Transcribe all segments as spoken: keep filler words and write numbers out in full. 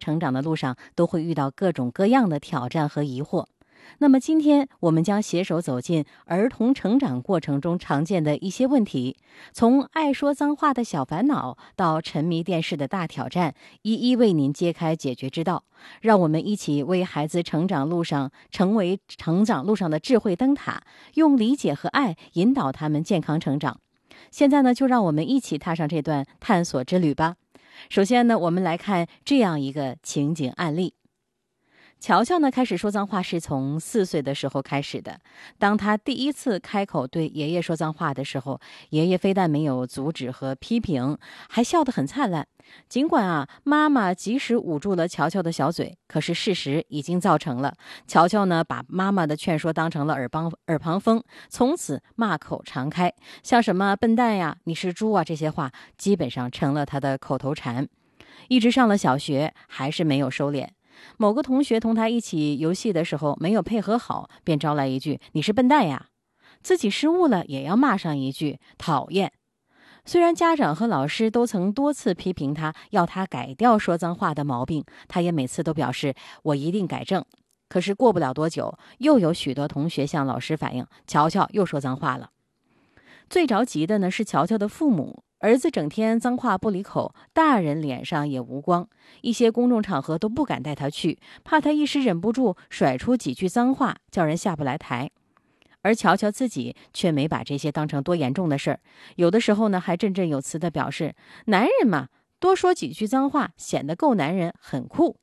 成长的路上都会遇到各种各样的挑战和疑惑。那么今天我们将携手走进儿童成长过程中常见的一些问题，从爱说脏话的小烦恼到沉迷电视的大挑战，一一为您揭开解决之道。让我们一起为孩子成长路上成为成长路上的智慧灯塔，用理解和爱引导他们健康成长。现在呢，就让我们一起踏上这段探索之旅吧。首先呢，我们来看这样一个情景案例。乔乔呢，开始说脏话是从四岁的时候开始的。当他第一次开口对爷爷说脏话的时候，爷爷非但没有阻止和批评，还笑得很灿烂。尽管啊，妈妈及时捂住了乔乔的小嘴，可是事实已经造成了。乔乔呢，把妈妈的劝说当成了耳帮耳旁风，从此骂口常开，像什么笨蛋呀、你是猪啊这些话，基本上成了他的口头禅。一直上了小学，还是没有收敛。某个同学同他一起游戏的时候没有配合好，便招来一句你是笨蛋呀，自己失误了也要骂上一句讨厌。虽然家长和老师都曾多次批评他，要他改掉说脏话的毛病，他也每次都表示我一定改正。可是过不了多久，又有许多同学向老师反映乔乔又说脏话了。最着急的呢是乔乔的父母，儿子整天脏话不离口，大人脸上也无光，一些公众场合都不敢带他去，怕他一时忍不住甩出几句脏话，叫人下不来台。而乔乔自己却没把这些当成多严重的事儿，有的时候呢还振振有词地表示，男人嘛，多说几句脏话显得够男人，很酷。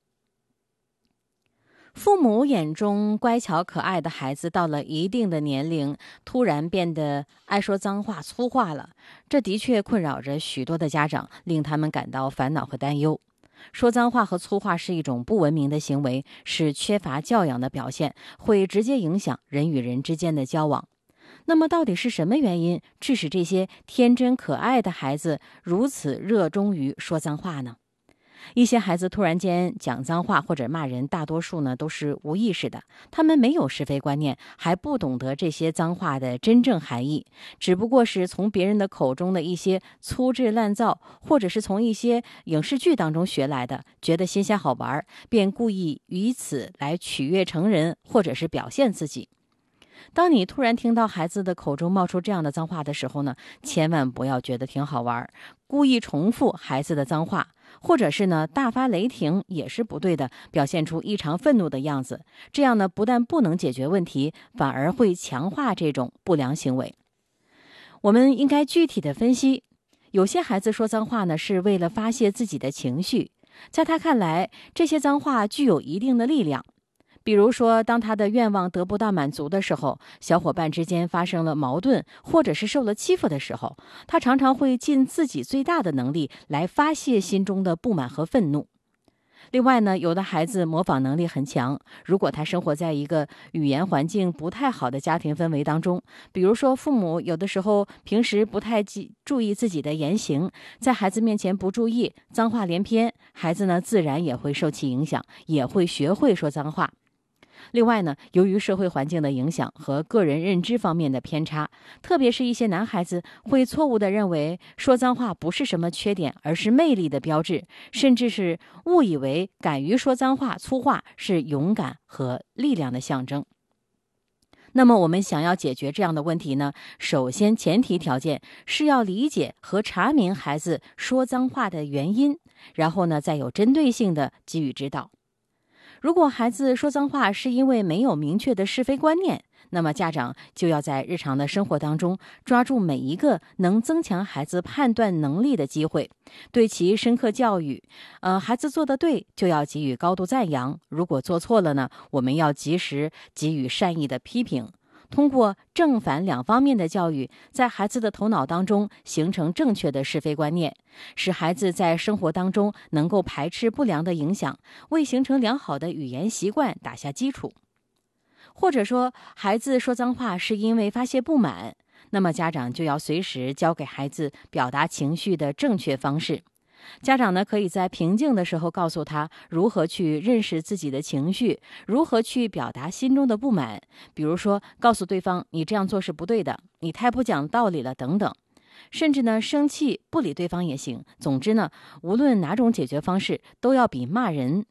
父母眼中乖巧可爱的孩子到了一定的年龄，突然变得爱说脏话粗话了，这的确困扰着许多的家长，令他们感到烦恼和担忧。说脏话和粗话是一种不文明的行为，是缺乏教养的表现，会直接影响人与人之间的交往。那么到底是什么原因致使这些天真可爱的孩子如此热衷于说脏话呢？一些孩子突然间讲脏话或者骂人，大多数呢都是无意识的，他们没有是非观念，还不懂得这些脏话的真正含义，只不过是从别人的口中的一些粗制滥造，或者是从一些影视剧当中学来的，觉得新鲜好玩，便故意以此来取悦成人，或者是表现自己。当你突然听到孩子的口中冒出这样的脏话的时候呢，千万不要觉得挺好玩，故意重复孩子的脏话，或者是呢大发雷霆也是不对的，表现出异常愤怒的样子，这样呢不但不能解决问题，反而会强化这种不良行为。我们应该具体的分析，有些孩子说脏话呢是为了发泄自己的情绪，在他看来，这些脏话具有一定的力量。比如说，当他的愿望得不到满足的时候，小伙伴之间发生了矛盾，或者是受了欺负的时候，他常常会尽自己最大的能力来发泄心中的不满和愤怒。另外呢，有的孩子模仿能力很强，如果他生活在一个语言环境不太好的家庭氛围当中，比如说父母有的时候平时不太注意自己的言行，在孩子面前不注意，脏话连篇，孩子呢自然也会受其影响，也会学会说脏话。另外呢，由于社会环境的影响和个人认知方面的偏差，特别是一些男孩子会错误地认为说脏话不是什么缺点，而是魅力的标志，甚至是误以为敢于说脏话粗话是勇敢和力量的象征。那么我们想要解决这样的问题呢，首先前提条件是要理解和查明孩子说脏话的原因，然后呢再有针对性的给予指导。如果孩子说脏话是因为没有明确的是非观念，那么家长就要在日常的生活当中抓住每一个能增强孩子判断能力的机会，对其深刻教育。呃，孩子做得对，就要给予高度赞扬；如果做错了呢，我们要及时给予善意的批评。通过正反两方面的教育，在孩子的头脑当中形成正确的是非观念，使孩子在生活当中能够排斥不良的影响，为形成良好的语言习惯打下基础。或者说，孩子说脏话是因为发泄不满，那么家长就要随时教给孩子表达情绪的正确方式。家长呢，可以在平静的时候告诉他如何去认识自己的情绪，如何去表达心中的不满，比如说告诉对方你这样做是不对的，你太不讲道理了等等。甚至呢，生气不理对方也行。总之呢，无论哪种解决方式，都要比骂人